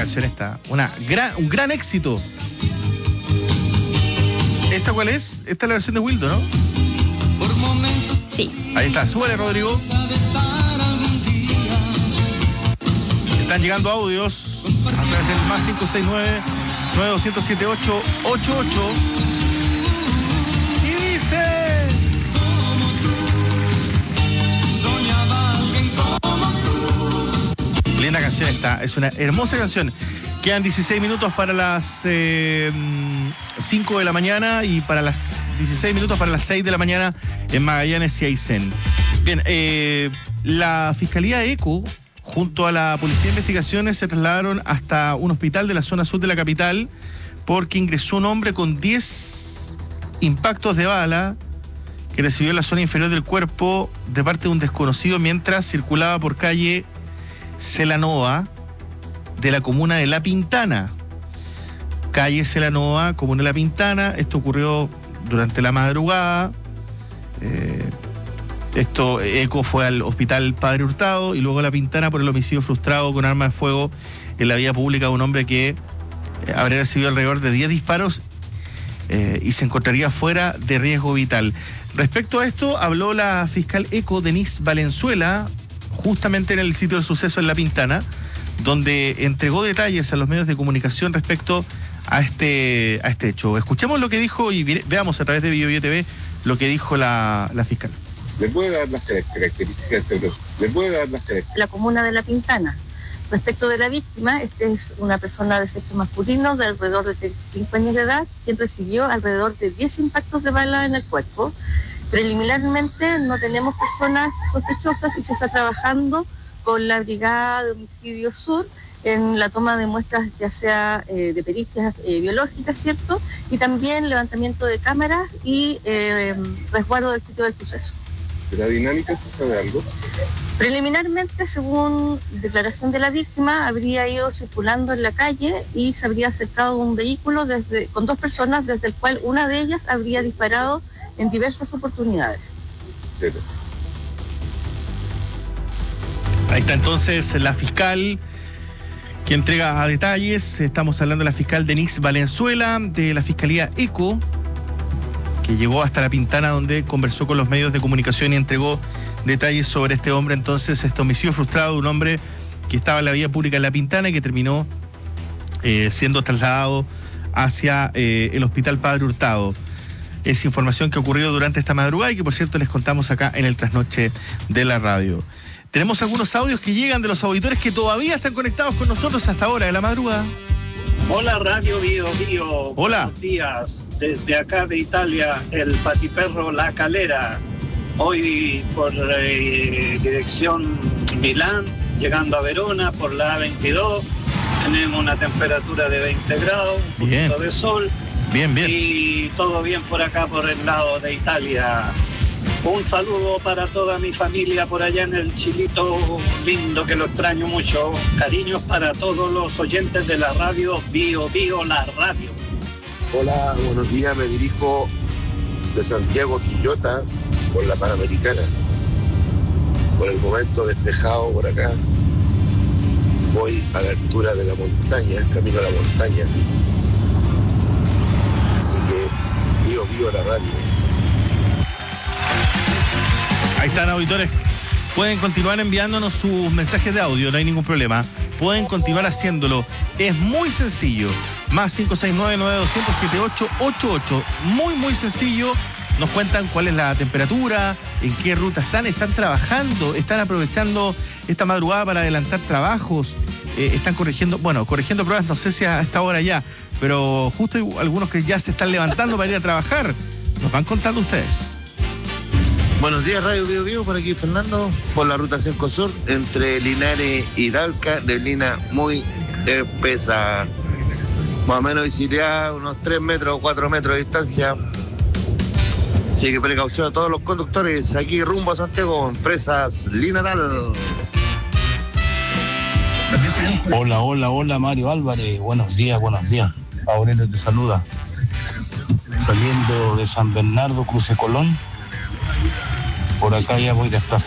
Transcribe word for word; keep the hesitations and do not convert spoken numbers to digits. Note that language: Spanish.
canción esta. Una gran, un gran éxito. ¿Esa cuál es? Esta es la versión de Wildo, ¿no? Sí. Ahí está, súbale, Rodrigo. Están llegando audios a través del más cinco seis nueve, nueve dos cero siete ocho ocho ocho. Y dice... Linda canción esta, es una hermosa canción. Quedan dieciséis minutos para las eh, cinco de la mañana y para las dieciséis minutos para las seis de la mañana en Magallanes y Aysén. Bien, eh, la Fiscalía ECO junto a la Policía de Investigaciones se trasladaron hasta un hospital de la zona sur de la capital porque ingresó un hombre con diez impactos de bala que recibió en la zona inferior del cuerpo de parte de un desconocido mientras circulaba por calle Celanova de la comuna de La Pintana. Calle Celanova, comuna de La Pintana. Esto ocurrió durante la madrugada. Eh, esto, ECO fue al hospital Padre Hurtado y luego a La Pintana por el homicidio frustrado con arma de fuego en la vía pública de un hombre que eh, habría recibido alrededor de diez disparos eh, y se encontraría fuera de riesgo vital. Respecto a esto, habló la fiscal ECO, Denise Valenzuela, justamente en el sitio del suceso en La Pintana, donde entregó detalles a los medios de comunicación respecto a este, a este hecho. Escuchemos lo que dijo y veamos a través de Bio Bio T V lo que dijo la, la fiscal. ¿Le puede dar las características de este proceso? ¿Le puede dar las características? La comuna de La Pintana. Respecto de la víctima, este es una persona de sexo masculino de alrededor de treinta y cinco años de edad, quien recibió alrededor de diez impactos de bala en el cuerpo. Preliminarmente no tenemos personas sospechosas y se está trabajando con la Brigada de Homicidio Sur en la toma de muestras ya sea eh, de pericias eh, biológicas, ¿cierto? Y también levantamiento de cámaras y eh, resguardo del sitio del suceso. ¿De la dinámica se sabe algo? Preliminarmente, según declaración de la víctima, habría ido circulando en la calle y se habría acercado a un vehículo desde, con dos personas, desde el cual una de ellas habría disparado en diversas oportunidades. Sí. Ahí está entonces la fiscal que entrega a detalles. Estamos hablando de la fiscal Denise Valenzuela de la Fiscalía ECO, que llegó hasta La Pintana, donde conversó con los medios de comunicación y entregó detalles sobre este hombre. Entonces, este homicidio frustrado de un hombre que estaba en la vía pública en La Pintana y que terminó eh, siendo trasladado hacia eh, el Hospital Padre Hurtado. Es información que ocurrió durante esta madrugada y que, por cierto, les contamos acá en el Trasnoche de la Radio. Tenemos algunos audios que llegan de los auditores que todavía están conectados con nosotros hasta ahora de la madrugada. Hola Radio Bio Bio. Hola. Buenos días. Desde acá de Italia, el patiperro La Calera. Hoy por eh, dirección Milán, llegando a Verona por la A veintidós. Tenemos una temperatura de veinte grados, un bien. poquito de sol. Bien, bien. Y todo bien por acá, por el lado de Italia. Un saludo para toda mi familia por allá en el Chilito lindo, que lo extraño mucho. Cariños para todos los oyentes de la radio Bio Bio, la radio. Hola, buenos días. Me dirijo de Santiago a Quillota por la Panamericana. Por el momento despejado por acá. Voy a la altura de la montaña, camino a la montaña. Así que Bio Bio, la radio. Ahí están, auditores. Pueden continuar enviándonos sus mensajes de audio, no hay ningún problema. Pueden continuar haciéndolo. Es muy sencillo. Más cinco seis nueve, nueve dos cero siete ocho ocho ocho. Muy, muy sencillo. Nos cuentan cuál es la temperatura, en qué ruta están. Están trabajando, están aprovechando esta madrugada para adelantar trabajos. Eh, están corrigiendo, bueno, corrigiendo pruebas, no sé si a esta hora ya, pero justo hay algunos que ya se están levantando para ir a trabajar. Nos van contando ustedes. Buenos días, Radio Bio Bio, por aquí Fernando, por la ruta cinco Sur, entre Linares y Talca, neblina muy espesa. Más o menos visibilidad, unos tres metros o cuatro metros de distancia. Así que precaución a todos los conductores, aquí rumbo a Santiago, empresas Linatal. Hola, hola, hola, Mario Álvarez, buenos días, buenos días. Aurelio te saluda. Saliendo de San Bernardo, Cruce Colón. Por acá ya voy desplazando.